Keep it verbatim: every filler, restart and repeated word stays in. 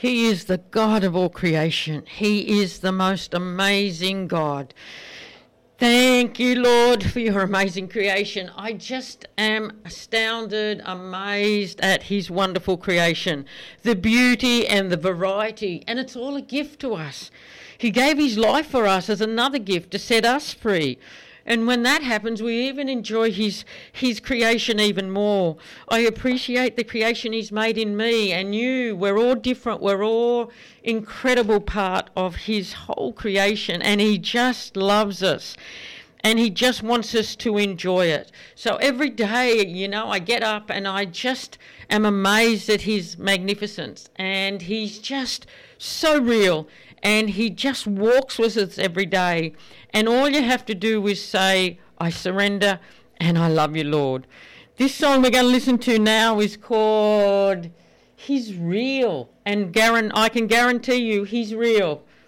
He is the God of all creation. He is the most amazing God. Thank you, Lord, for your amazing creation. I just am astounded, amazed at his wonderful creation, the beauty and the variety, and it's all a gift to us. He gave his life for us as another gift to set us free. And when that happens, we even enjoy his his creation even more. I appreciate the creation he's made in me and you. We're all different. We're all incredible part of his whole creation, and he just loves us. And he just wants us to enjoy it. So every day, you know, I get up and I just am amazed at his magnificence. And he's just so real. And he just walks with us every day. And all you have to do is say, I surrender and I love you, Lord. This song we're going to listen to now is called He's Real. And Garen, I can guarantee you he's real.